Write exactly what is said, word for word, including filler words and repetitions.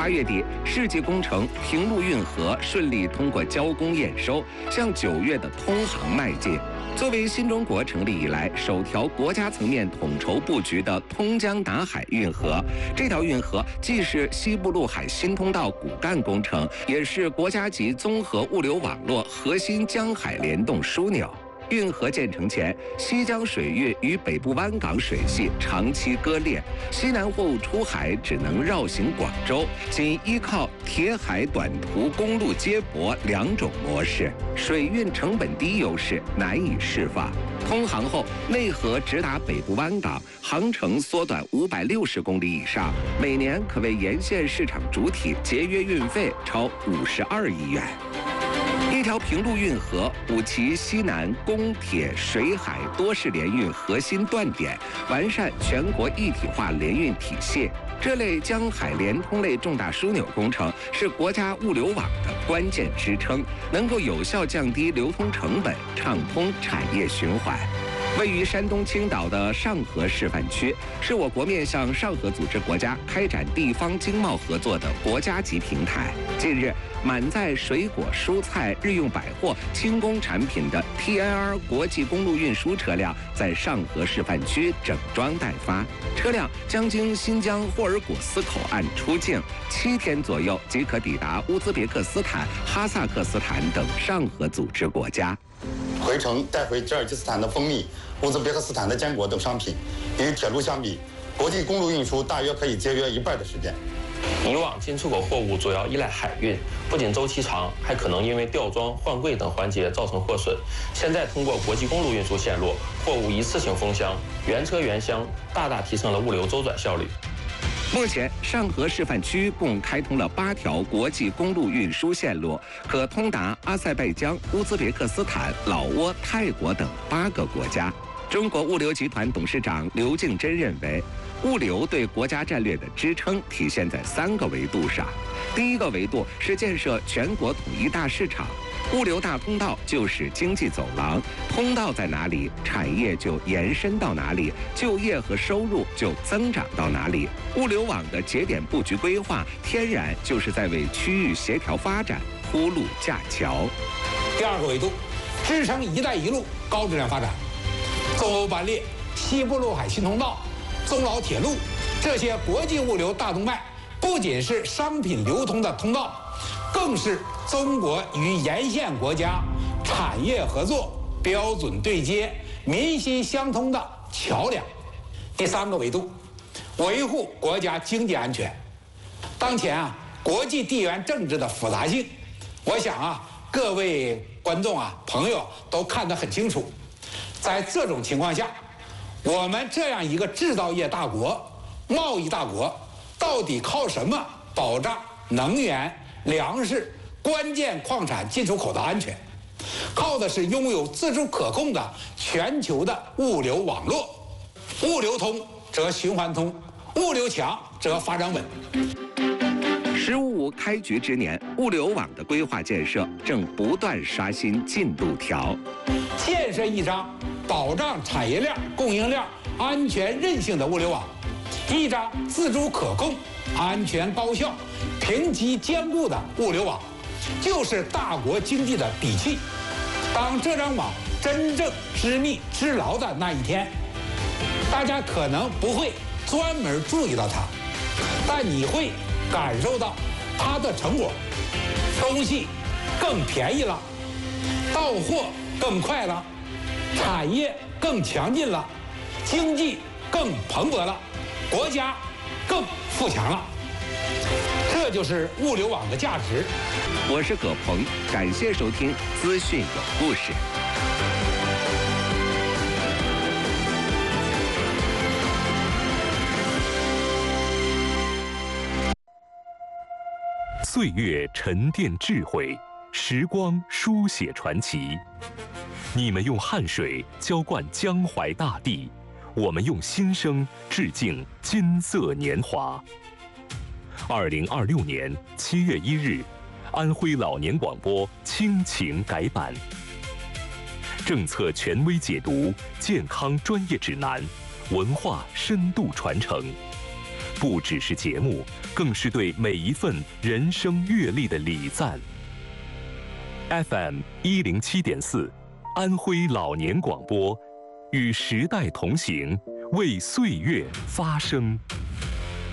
八月底，世纪工程平陆运河顺利通过交工验收，向九月的通航迈进。作为新中国成立以来首条国家层面统筹布局的通江达海运河，这条运河既是西部陆海新通道骨干工程，也是国家级综合物流网络核心江海联动枢纽。运河建成前，西江水域与北部湾港水系长期割裂，西南货物出海只能绕行广州，仅依靠铁海短途公路接驳两种模式，水运成本低优势难以释放。通航后，内河直达北部湾港，航程缩短五百六十公里以上，每年可为沿线市场主体节约运费超五十二亿元。一条平陆运河补齐西南公铁水海多式联运核心断点，完善全国一体化联运体系。这类江海联通类重大枢纽工程是国家物流网的关键支撑，能够有效降低流通成本，畅通产业循环。位于山东青岛的上合示范区，是我国面向上合组织国家开展地方经贸合作的国家级平台。近日，满载水果、蔬菜、日用百货、轻工产品的 T I R 国际公路运输车辆在上合示范区整装待发。车辆将经新疆霍尔果斯口岸出境，七天左右即可抵达乌兹别克斯坦、哈萨克斯坦等上合组织国家。 回程带回吉尔吉斯坦的蜂蜜、乌兹别克斯坦的坚果等商品，与铁路相比，国际公路运输大约可以节约一半的时间。 以往进出口货物主要依赖海运，不仅周期长，还可能因为吊装、换柜等环节造成货损。现在通过国际公路运输线路，货物一次性封箱，原车原箱，大大提升了物流周转效率。 目前，上合示范区共开通了八条国际公路运输线路，可通达阿塞拜疆、乌兹别克斯坦、老挝、泰国等八个国家。中国物流集团董事长刘敬珍认为，物流对国家战略的支撑体现在三个维度上。第一个维度是建设全国统一大市场。物流大通道就是经济走廊，通道在哪里，产业就延伸到哪里，就业和收入就增长到哪里。物流网的节点布局规划，天然就是在为区域协调发展铺路架桥。 第二个维度，支撑“一带一路”高质量发展。中欧班列、西部陆海新通道、中老铁路这些国际物流大动脉，不仅是商品流通的通道，更是中国与沿线国家产业合作、标准对接、民心相通的桥梁。第三个维度，维护国家经济安全。当前啊，国际地缘政治的复杂性，我想啊，各位观众啊、朋友都看得很清楚。在这种情况下，我们这样一个制造业大国、贸易大国，到底靠什么保障能源、粮食、关键矿产进出口的安全？靠的是拥有自主可控的全球的物流网络。物流通则循环通，物流强则发展稳。 十五开局之年，物流网的规划建设正不断刷新进度条， 建设一张保障产业链、供应链安全韧性的物流网，一张自主可控、安全高效、评级坚固的物流网，就是大国经济的底气。当这张网真正织密织牢的那一天，大家可能不会专门注意到它，但你会感受到它的成果，东西更便宜了，到货更快了，产业更强劲了，经济更蓬勃了，国家更富强了。这就是物流网的价值。 我是葛鹏，感谢收听资讯有故事。 岁月沉淀智慧，时光书写传奇。你们用汗水浇灌江淮大地，我们用心声致敬金色年华。二零二六年七月一日，安徽老年广播亲情改版，政策权威解读，健康专业指南，文化深度传承。 不只是节目，更是对每一份人生阅历的礼赞。F M 一零七点四，安徽老年广播，与时代同行，为岁月发声。